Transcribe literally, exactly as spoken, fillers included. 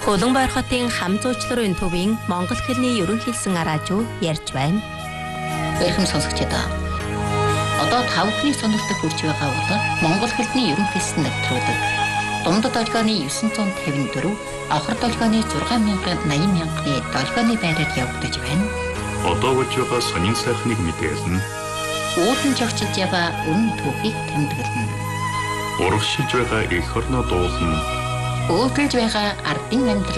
Улаанбаяр хотын хам зуучларын төвийн Монгол хэлний ерөнхийлсэн араажуу ярьж байна. Эрхэм сонсогчдоо. Одоо тав дахны сонирхолтой хүрч байгаа бол Монгол хэлний ерөнхийлсэн нэвтрүүлэг. Дундад долгионы дев'ять пятьдесят четыре, авахар долгионы шесть мянга восемьдесят мянганы долгионы байраар явагдаж байна. Одоо болж байгаа сонин сайхныг мэдээлнэ. Уулын жагчиж яваа үнэн түүхийг тэмдэглэнэ. Урагшилж байгаа эх орноо дуулна. Өөдөлж байгаа ардын амьдрал